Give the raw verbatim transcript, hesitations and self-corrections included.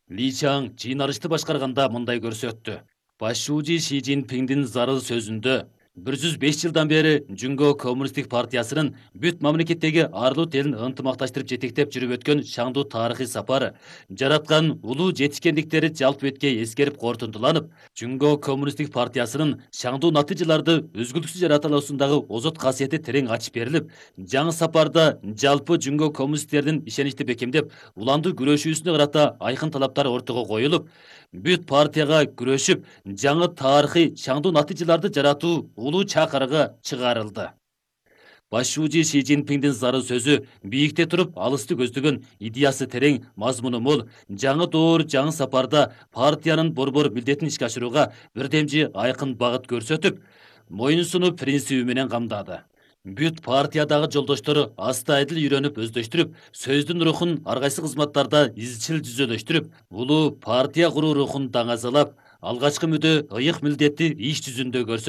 Ли Чаң жыйналышты башкарганда мындай көрсөттү. Башчы Си Цзиньпиңдин зарыл сөзүндө бир жүз беш жылдан бери Жүнгө Коммунисттик партиясынын бүт мамлекеттеги арлуу элин ынтымакташтырып жетектеп жүрүп өткөн шаңдуу тарыхый сапары жараткан улуу жетишкендиктери жалпы бетке эскерип корутундуланып, Жүнгө Коммунисттик партиясынын шаңдуу натыйжаларды өзгүлтүксүз жарата алуусундагы озот касиети терең ачып берилип, жаңы сапарда жалпы Жүнгө коммунисттердин ишеничти бекемдеп, уландуу күрөшүүсүнө карата айкын талаптар ортого коюлуп, бүт партияга күрөшүп, жаңы тарыхый шаңдуу натыйжаларды жаратуу улуу чакырыгы чыгарылды. Башчы Си Цзиньпиңдин зарыл сөзү бийикте туруп алысты көздөгөн, идеясы терең, мазмуну мол, жаңы доор, жаңы сапарда партиянын борбор милдетин ишке ашырууга бирдемчи айкын багыт көрсөтүп, моюнсунуу принциби менен камдады. Бүт партиядагы жолдоштору астайдыл үйрөнүп өздөштүрүп, сөздүн рухун ар кайсы кызматтарда изчил жүзөлөштүрүп, улуу партия куруу рухун даңазалап, алгачкы мүдө ыйык милдетти иш жүзүндө көрсөтүп